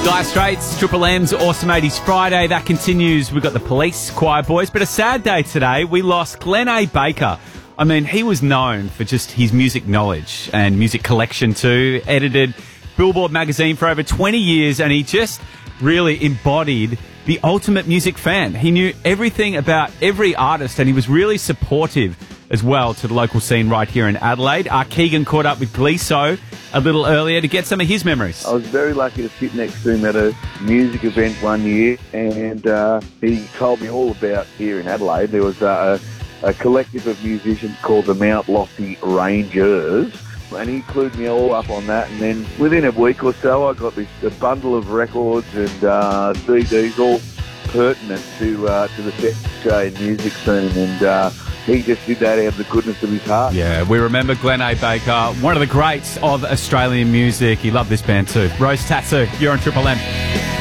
Dire Straits, Triple M's Awesome 80s Friday. That continues. We've got the Police, Choir Boys. But a sad day today. We lost Glenn A. Baker. I mean, he was known for just his music knowledge and music collection too. Edited Billboard magazine for over 20 years, and he just really embodied the ultimate music fan. He knew everything about every artist, and he was really supportive as well to the local scene right here in Adelaide. Keegan caught up with Gleeso a little earlier to get some of his memories. I was very lucky to sit next to him at a music event one year, and he told me all about here in Adelaide. There was a collective of musicians called the Mount Lofty Rangers, and he clued me all up on that. And then within a week or so, I got a bundle of records and CDs, all pertinent to the South Australian music scene, and he just did that out of the goodness of his heart. Yeah, we remember Glenn A. Baker, one of the greats of Australian music. He loved this band too. Rose Tattoo, you're on Triple M.